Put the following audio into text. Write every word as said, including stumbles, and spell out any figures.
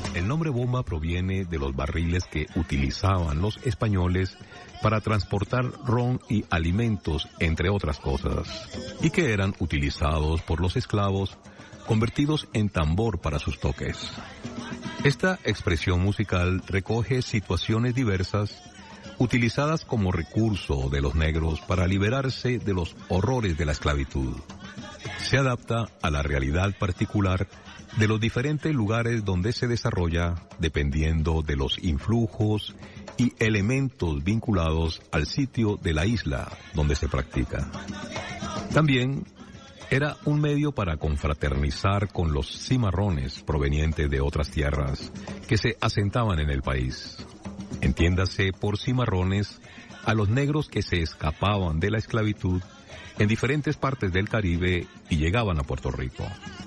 El nombre bomba proviene de los barriles que utilizaban los españoles para transportar ron y alimentos, entre otras cosas, y que eran utilizados por los esclavos convertidos en tambor para sus toques. Esta expresión musical recoge situaciones diversas utilizadas como recurso de los negros para liberarse de los horrores de la esclavitud. Se adapta a la realidad particular de los diferentes lugares donde se desarrolla, dependiendo de los influjos y elementos vinculados al sitio de la isla donde se practica. También era un medio para confraternizar con los cimarrones provenientes de otras tierras que se asentaban en el país. Entiéndase por cimarrones a los negros que se escapaban de la esclavitud en diferentes partes del Caribe y llegaban a Puerto Rico.